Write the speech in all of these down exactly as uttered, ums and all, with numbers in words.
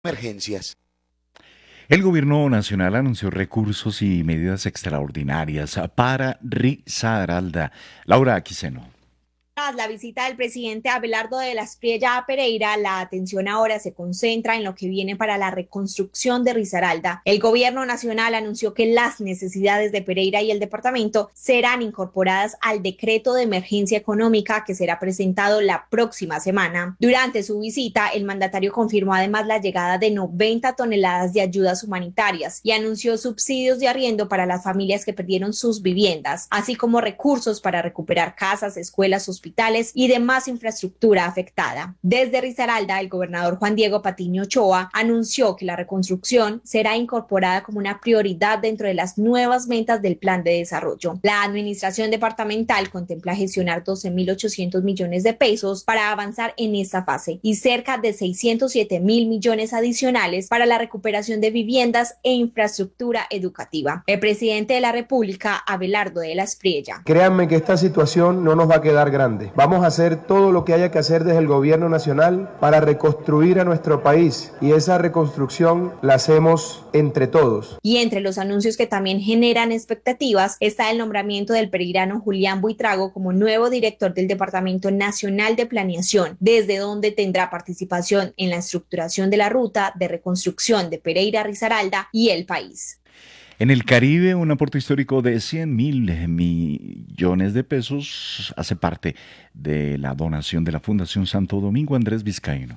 emergencias. El gobierno nacional anunció recursos y medidas extraordinarias para Risaralda. Laura Quiseno. Tras la visita del presidente Abelardo de la Espriella a Pereira, la atención ahora se concentra en lo que viene para la reconstrucción de Risaralda. El gobierno nacional anunció que las necesidades de Pereira y el departamento serán incorporadas al decreto de emergencia económica que será presentado la próxima semana. Durante su visita, el mandatario confirmó además la llegada de noventa toneladas de ayudas humanitarias y anunció subsidios de arriendo para las familias que perdieron sus viviendas, así como recursos para recuperar casas, escuelas, hospitales y demás infraestructura afectada. Desde Risaralda, el gobernador Juan Diego Patiño Ochoa anunció que la reconstrucción será incorporada como una prioridad dentro de las nuevas metas del plan de desarrollo. La administración departamental contempla gestionar doce mil ochocientos millones de pesos para avanzar en esta fase y cerca de seiscientos siete mil millones adicionales para la recuperación de viviendas e infraestructura educativa. El presidente de la República, Abelardo de la Espriella. Créanme que esta situación no nos va a quedar grande. Vamos a hacer todo lo que haya que hacer desde el gobierno nacional para reconstruir a nuestro país, y esa reconstrucción la hacemos entre todos. Y entre los anuncios que también generan expectativas está el nombramiento del pereirano Julián Buitrago como nuevo director del Departamento Nacional de Planeación, desde donde tendrá participación en la estructuración de la ruta de reconstrucción de Pereira, Risaralda y el país. En el Caribe, un aporte histórico de cien mil millones de pesos hace parte de la donación de la Fundación Santo Domingo. Andrés Vizcaíno.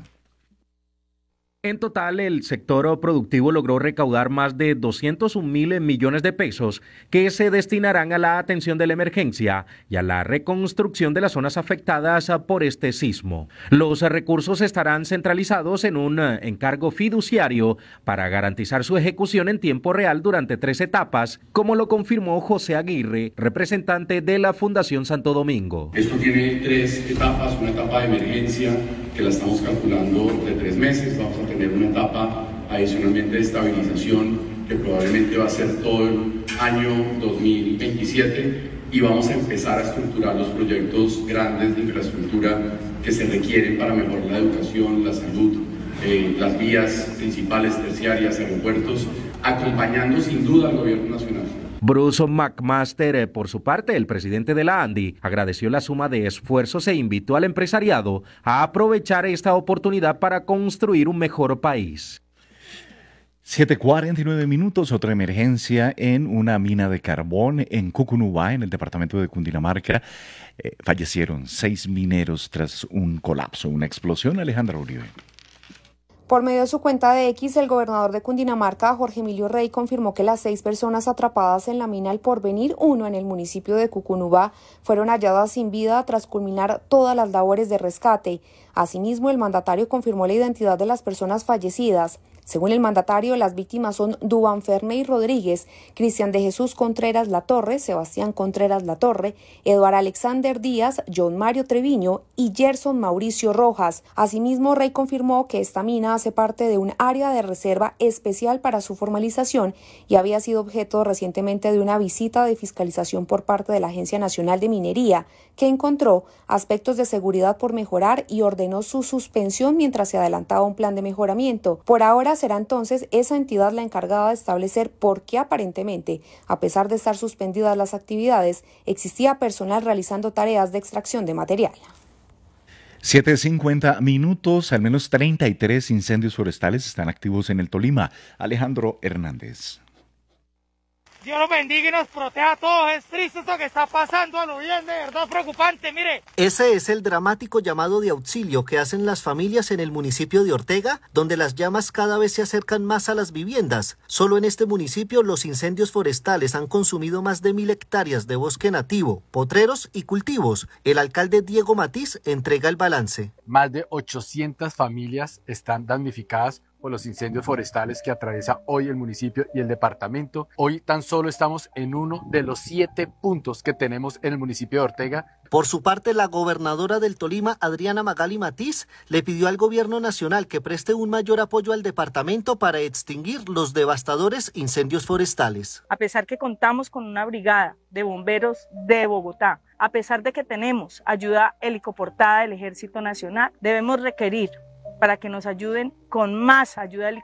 En total, el sector productivo logró recaudar más de doscientos un mil millones de pesos que se destinarán a la atención de la emergencia y a la reconstrucción de las zonas afectadas por este sismo. Los recursos estarán centralizados en un encargo fiduciario para garantizar su ejecución en tiempo real durante tres etapas, como lo confirmó José Aguirre, representante de la Fundación Santo Domingo. Esto tiene tres etapas, una etapa de emergencia que la estamos calculando de tres meses, vamos a tener una etapa adicionalmente de estabilización que probablemente va a ser todo el año dos mil veintisiete, y vamos a empezar a estructurar los proyectos grandes de infraestructura que se requieren para mejorar la educación, la salud, eh, las vías principales, terciarias, aeropuertos, acompañando sin duda al gobierno nacional. Bruce McMaster, por su parte, el presidente de la ANDI, agradeció la suma de esfuerzos e invitó al empresariado a aprovechar esta oportunidad para construir un mejor país. siete cuarenta y nueve minutos, otra emergencia en una mina de carbón en Cucunubá, en el departamento de Cundinamarca. Eh, fallecieron seis mineros tras un colapso, una explosión. Alejandra Uribe. Por medio de su cuenta de X, el gobernador de Cundinamarca, Jorge Emilio Rey, confirmó que las seis personas atrapadas en la mina El Porvenir uno en el municipio de Cucunubá fueron halladas sin vida tras culminar todas las labores de rescate. Asimismo, el mandatario confirmó la identidad de las personas fallecidas. Según el mandatario, las víctimas son Duván Ferney Rodríguez, Cristian de Jesús Contreras Latorre, Sebastián Contreras Latorre, Eduardo Alexander Díaz, John Mario Treviño y Gerson Mauricio Rojas. Asimismo, Rey confirmó que esta mina hace parte de un área de reserva especial para su formalización y había sido objeto recientemente de una visita de fiscalización por parte de la Agencia Nacional de Minería, que encontró aspectos de seguridad por mejorar y ordenó su suspensión mientras se adelantaba un plan de mejoramiento. Por ahora será entonces esa entidad la encargada de establecer por qué aparentemente, a pesar de estar suspendidas las actividades, existía personal realizando tareas de extracción de material. siete cincuenta minutos, al menos treinta y tres incendios forestales están activos en el Tolima. Alejandro Hernández. Dios los bendiga y nos proteja a todos. Es triste esto que está pasando, a lo bien, de verdad preocupante, mire. Ese es el dramático llamado de auxilio que hacen las familias en el municipio de Ortega, donde las llamas cada vez se acercan más a las viviendas. Solo en este municipio los incendios forestales han consumido más de mil hectáreas de bosque nativo, potreros y cultivos. El alcalde Diego Matiz entrega el balance. Más de ochocientas familias están damnificadas por los incendios forestales que atraviesa hoy el municipio y el departamento. Hoy tan solo estamos en uno de los siete puntos que tenemos en el municipio de Ortega. Por su parte, la gobernadora del Tolima, Adriana Magali Matiz, le pidió al gobierno nacional que preste un mayor apoyo al departamento para extinguir los devastadores incendios forestales. A pesar que contamos con una brigada de bomberos de Bogotá, a pesar de que tenemos ayuda helicoportada del Ejército Nacional, debemos requerir para que nos ayuden con más ayuda